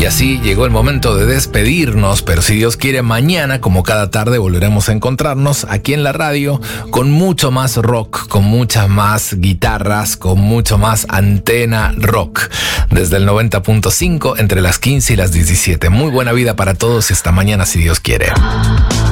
Y así llegó el momento de despedirnos, pero si Dios quiere, mañana, como cada tarde, volveremos a encontrarnos aquí en la radio con mucho más rock, con muchas más guitarras, con mucho más antena rock. Desde el 90.5, entre las 15 y las 17. Muy buena vida para todos y hasta mañana, si Dios quiere.